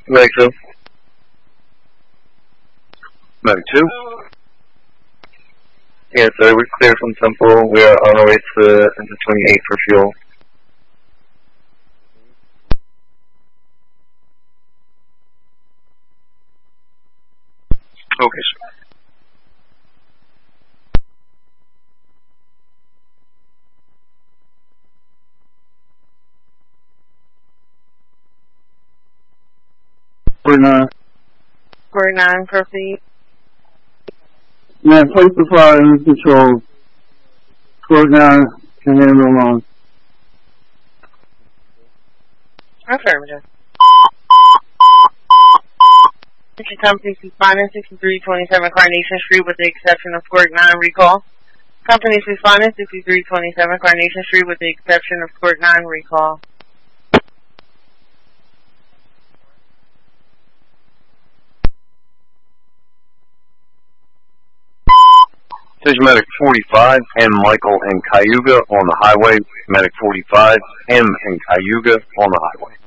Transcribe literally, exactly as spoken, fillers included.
Medic two. Medic two. Yes, sir. We're clear from Temple. We are on our way to into twenty-eight for fuel. Okay, sir. We're not. We're nine, proceed. Yeah, place the fire in control. Squirt nine can handle along. Affirmative. Attention companies responding sixty-three twenty-seven Carnation Street with the exception of Squirt nine recall. Companies responding sixty-three twenty-seven Carnation Street with the exception of Squirt nine recall. Station Medic forty-five, M. Michael and Cayuga on the highway. Medic forty-five, M. and Cayuga on the highway.